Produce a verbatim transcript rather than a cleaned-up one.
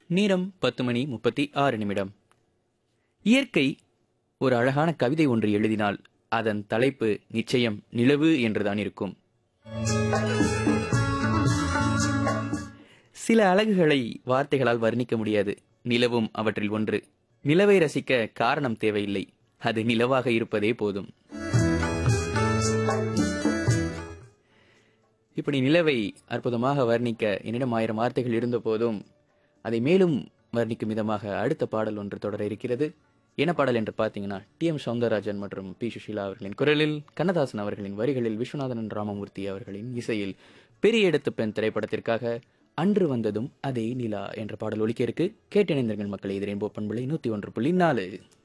நேரம் பத்து மணி முப்பத்தி ஆறு நிமிடம். இயற்கை ஒரு அழகான கவிதை ஒன்று எழுதினால் அதன் தலைப்பு நிச்சயம் நிலவு என்றுதான் இருக்கும். சில அழகுகளை வார்த்தைகளால் வர்ணிக்க முடியாது. நிலவும் அவற்றில் ஒன்று. நிலவை ரசிக்க காரணம் தேவையில்லை, அது நிலவாக இருப்பதே போதும். இப்படி நிலவை அற்புதமாக வர்ணிக்க என்னிடம் ஆயிரம் வார்த்தைகள் இருந்த போதும் அதை மேலும் வர்ணிக்கும் விதமாக அடுத்த பாடல் ஒன்று தொடர இருக்கிறது. என்ன பாடல் என்று பார்த்தீங்கன்னா, டி எம் சௌந்தரராஜன் மற்றும் பி சுஷீலா அவர்களின் குரலில், கண்ணதாசன் அவர்களின் வரிகளில், விஸ்வநாதன் ராமமூர்த்தி அவர்களின் இசையில் பெரிய எடுத்து பெண் திரைப்படத்திற்காக அன்று வந்ததும் அதே நிலா என்ற பாடல் ஒலிக்க இருக்கு. கேட்டிணைந்தர்கள் மக்களை, இது ரெயின்போ பண்பலை நூத்தி ஒன்று புள்ளி நாலு.